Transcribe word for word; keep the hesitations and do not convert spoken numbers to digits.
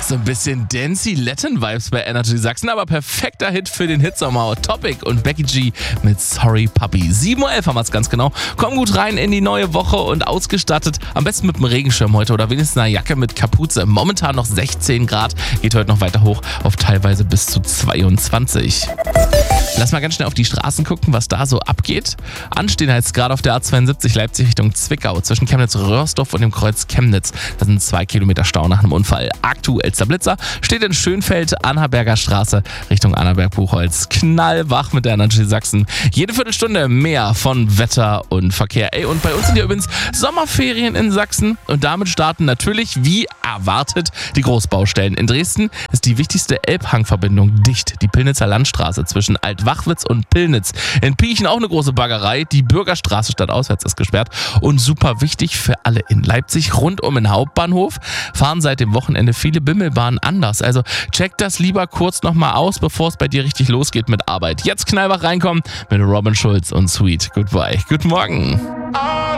So ein bisschen Dancy Latin Vibes bei Energy Sachsen, aber perfekter Hit für den Hitsommer. Topic und Becky G mit Sorry Puppy. sieben Uhr elf haben wir es ganz genau. Komm gut rein in die neue Woche und ausgestattet. Am besten mit einem Regenschirm heute oder wenigstens einer Jacke mit Kapuze. Momentan noch sechzehn Grad. Geht heute noch weiter hoch auf teilweise bis zu zweiundzwanzig. Lass mal ganz schnell auf die Straßen gucken, was da so abgeht. Anstehen heißt gerade auf der A zweiundsiebzig Leipzig Richtung Zwickau zwischen Chemnitz-Röhrsdorf und dem Kreuz Chemnitz. Das sind zwei Kilometer Stau nach einem Unfall. Aktuellster Blitzer steht in Schönfeld, Annaberger Straße Richtung Annaberg-Buchholz. Knallwach mit der Energy Sachsen. Jede Viertelstunde mehr von Wetter und Verkehr. Ey, und bei uns sind ja übrigens Sommerferien in Sachsen und damit starten natürlich, wie erwartet, die Großbaustellen. In Dresden ist die wichtigste Elbhangverbindung dicht. Die Pillnitzer Landstraße zwischen Altwachwitz und Pillnitz. In Piechen auch eine große Baggerei. Die Bürgerstraße stadtauswärts ist gesperrt. Und super wichtig für alle in Leipzig, rund um den Hauptbahnhof fahren seit dem Wochenende viele Bimmelbahnen anders. Also check das lieber kurz nochmal aus, bevor es bei dir richtig losgeht mit Arbeit. Jetzt knallwach reinkommen mit Robin Schulz und Sweet Goodbye. Guten Morgen.